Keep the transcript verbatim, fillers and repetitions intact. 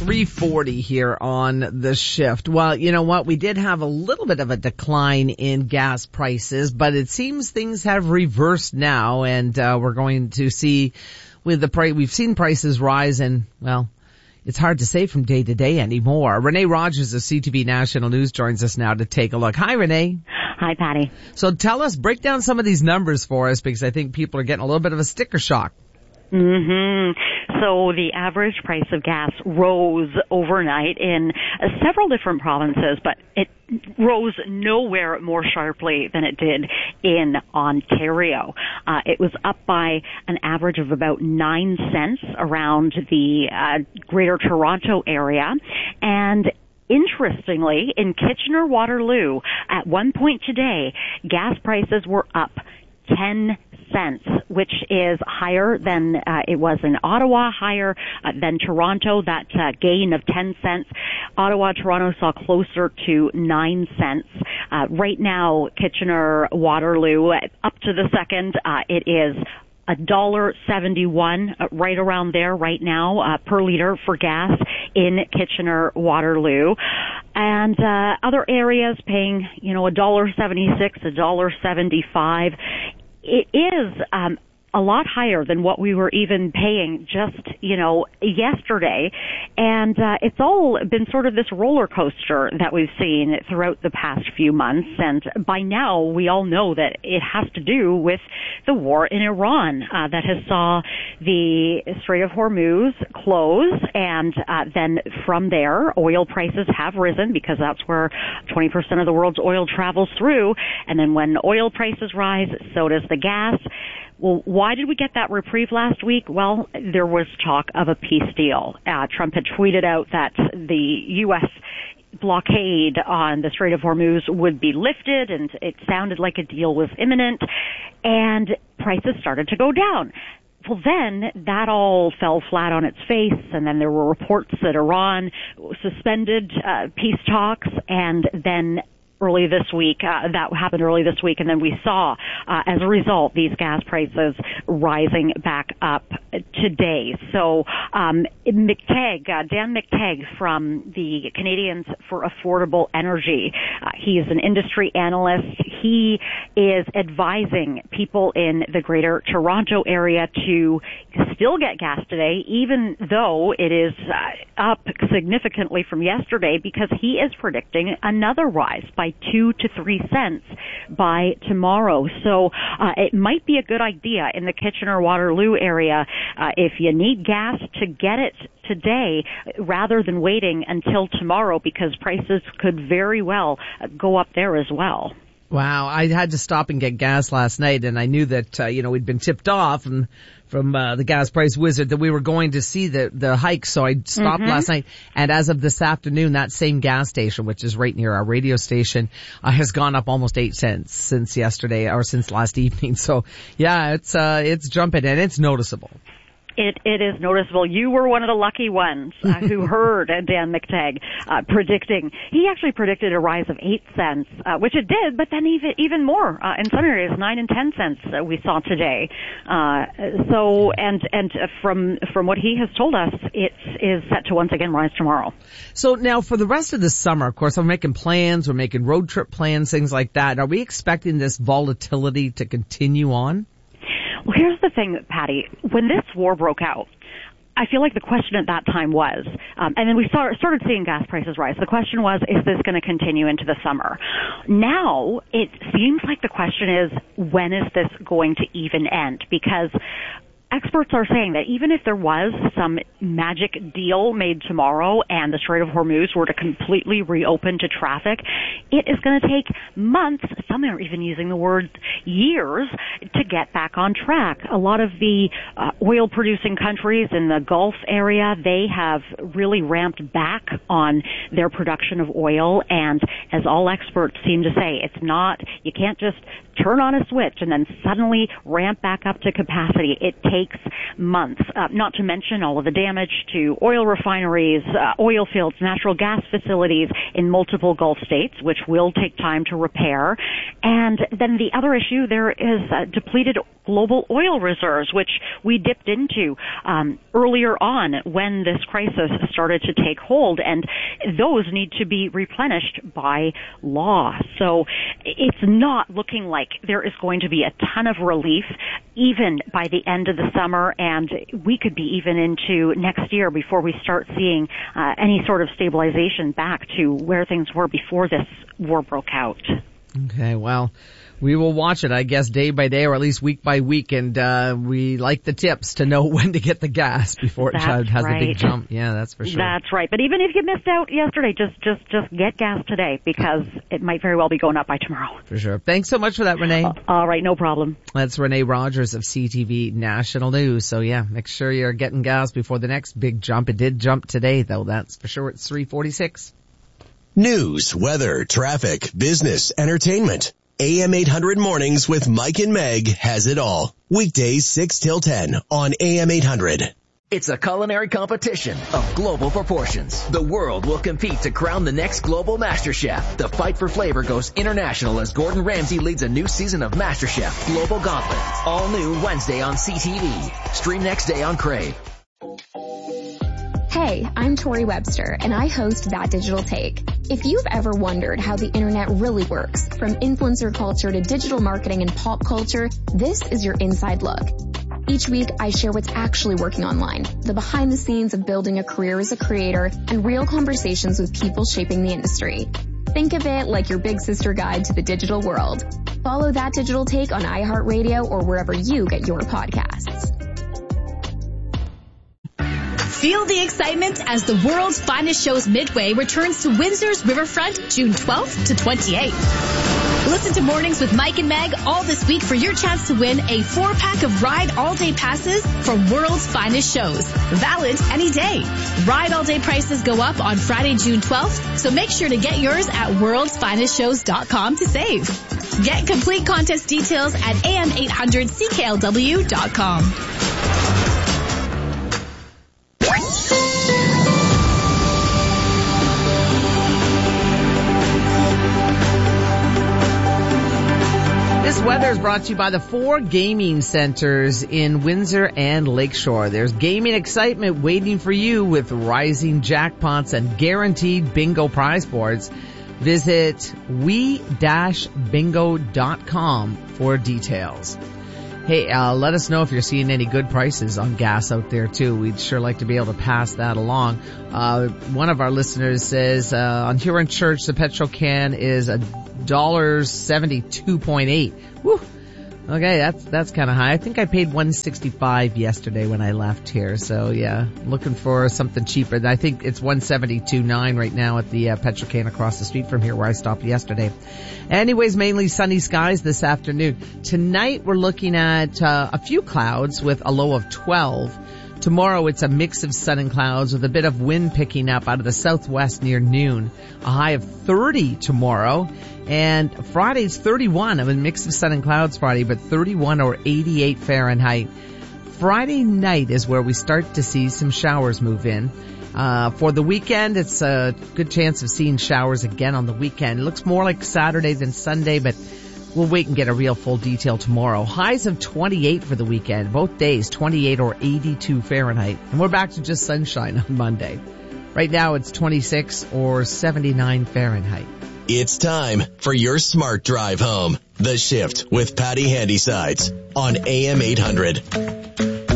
three forty here on the shift. Well, you know what? We did have a little bit of a decline in gas prices, but it seems things have reversed now, and uh, we're going to see with the price. We've seen prices rise, and well, it's hard to say from day to day anymore. Renee Rogers of C T V National News joins us now to take a look. Hi, Renee. Hi, Patty. So tell us, break down some of these numbers for us, because I think people are getting a little bit of a sticker shock. Mm-hmm. So the average price of gas rose overnight in uh, several different provinces, but it rose nowhere more sharply than it did in Ontario. Uh, it was up by an average of about nine cents around the uh, Greater Toronto area, and interestingly, in Kitchener-Waterloo, at one point today, gas prices were up ten cents, which is higher than uh, it was in Ottawa, higher uh, than Toronto. That uh, gain of ten cents. Ottawa, Toronto saw closer to nine cents. Uh, right now, Kitchener-Waterloo, up to the second, uh, it is a dollar seventy-one, uh, right around there right now, uh, per liter for gas in Kitchener-Waterloo. And, uh, other areas paying, you know, a dollar seventy-six, a dollar seventy-five. It is, um, a lot higher than what we were even paying just, you know, yesterday. And uh, it's all been sort of this roller coaster that we've seen throughout the past few months. And by now, we all know that it has to do with the war in Iran uh, that has saw the Strait of Hormuz close. And uh, then from there, oil prices have risen because that's where twenty percent of the world's oil travels through. And then when oil prices rise, so does the gas. Well, why did we get that reprieve last week? Well, there was talk of a peace deal. Uh, Trump had tweeted out that the U S blockade on the Strait of Hormuz would be lifted, and it sounded like a deal was imminent, and prices started to go down. Well, then that all fell flat on its face, and then there were reports that Iran suspended uh, peace talks, and then early this week, uh, that happened early this week, and then we saw, uh, as a result, these gas prices rising back up today. So, um, McTagg, uh, Dan McTagg from the Canadians for Affordable Energy, uh, he is an industry analyst. He is advising people in the Greater Toronto area to still get gas today, even though it is uh, up significantly from yesterday, because he is predicting another rise by two to three cents by tomorrow. So uh, it might be a good idea in the Kitchener-Waterloo area, uh, if you need gas, to get it today rather than waiting until tomorrow, because prices could very well go up there as well. Wow, I had to stop and get gas last night, and I knew that, uh, you know, we'd been tipped off and from uh, the gas price wizard that we were going to see the the hike, so I stopped mm-hmm. last night. And as of this afternoon, that same gas station, which is right near our radio station, uh, has gone up almost eight cents since yesterday or since last evening. So yeah, it's uh it's jumping, and it's noticeable. It, it is noticeable. You were one of the lucky ones uh, who heard Dan McTagg uh, predicting. He actually predicted a rise of eight cents, uh, which it did, but then even even more uh, in some areas, nine and ten cents uh, we saw today. Uh, so, and and from from what he has told us, it is set to once again rise tomorrow. So now for the rest of the summer, of course, we're making plans, we're making road trip plans, things like that. Are we expecting this volatility to continue on? Well, here's the thing, Patty. When this war broke out, I feel like the question at that time was, um, and then we start, started seeing gas prices rise. The question was, is this going to continue into the summer? Now, it seems like the question is, when is this going to even end? Because experts are saying that even if there was some magic deal made tomorrow and the Strait of Hormuz were to completely reopen to traffic, it is going to take months, some are even using the word years, to get back on track. A lot of the uh, oil-producing countries in the Gulf area, they have really ramped back on their production of oil, and as all experts seem to say, it's not, you can't just turn on a switch and then suddenly ramp back up to capacity. It takes takes months, uh, not to mention all of the damage to oil refineries, uh, oil fields, natural gas facilities in multiple Gulf states, which will take time to repair. And then the other issue, there is uh, depleted global oil reserves, which we dipped into um, earlier on when this crisis started to take hold, and those need to be replenished by law. So it's not looking like there is going to be a ton of relief even by the end of the summer, and we could be even into next year before we start seeing uh, any sort of stabilization back to where things were before this war broke out. Okay, well, we will watch it, I guess, day by day or at least week by week, and uh we like the tips to know when to get the gas before it That's has right. the big jump. Yeah, that's for sure. That's right. But even if you missed out yesterday, just just just get gas today, because it might very well be going up by tomorrow. For sure. Thanks so much for that, Renee. Uh, all right, no problem. That's Renee Rogers of C T V National News. So yeah, make sure you're getting gas before the next big jump. It did jump today, though. That's for sure. It's three forty-six. News, weather, traffic, business, entertainment. A M eight hundred Mornings with Mike and Meg has it all. Weekdays six till ten on A M eight hundred. It's a culinary competition of global proportions. The world will compete to crown the next global master chef. The fight for flavor goes international as Gordon Ramsay leads a new season of MasterChef Global Gauntlet. All new Wednesday on C T V. Stream next day on Crave. Hey, I'm Tori Webster, and I host That Digital Take. If you've ever wondered how the internet really works, from influencer culture to digital marketing and pop culture, this is your inside look. Each week, I share what's actually working online, the behind the scenes of building a career as a creator, and real conversations with people shaping the industry. Think of it like your big sister guide to the digital world. Follow That Digital Take on iHeartRadio or wherever you get your podcasts. Feel the excitement as the world's finest shows Midway returns to Windsor's Riverfront June twelfth to twenty-eighth. Listen to Mornings with Mike and Meg all this week for your chance to win a four-pack of Ride All-Day passes for world's finest shows. Valid any day. Ride All-Day prices go up on Friday, June twelfth, so make sure to get yours at worlds finest shows dot com to save. Get complete contest details at A M eight hundred C K L W dot com. This weather is brought to you by the four gaming centers in Windsor and Lakeshore. There's gaming excitement waiting for you with rising jackpots and guaranteed bingo prize boards. Visit we dash bingo dot com for details. Hey, uh, let us know if you're seeing any good prices on gas out there too. We'd sure like to be able to pass that along. Uh, one of our listeners says, uh, on Huron Church, the petrol can is a dollar seventy-two point eight. Woo. Okay, that's, that's kind of high. I think I paid one sixty-five yesterday when I left here. So yeah, looking for something cheaper. I think it's one seventy-two point nine right now at the uh, petrol can across the street from here where I stopped yesterday. Anyways, mainly sunny skies this afternoon. Tonight we're looking at uh, a few clouds with a low of twelve. Tomorrow it's a mix of sun and clouds with a bit of wind picking up out of the southwest near noon. A high of thirty tomorrow. And Friday's thirty-one. I mean, mix of sun and clouds Friday, but thirty-one or eighty-eight Fahrenheit. Friday night is where we start to see some showers move in. Uh, for the weekend, it's a good chance of seeing showers again on the weekend. It looks more like Saturday than Sunday, but we'll wait and get a real full detail tomorrow. Highs of twenty-eight for the weekend, both days, twenty-eight or eighty-two Fahrenheit. And we're back to just sunshine on Monday. Right now it's twenty-six or seventy-nine Fahrenheit. It's time for your smart drive home. The Shift with Patty Handysides on A M eight hundred.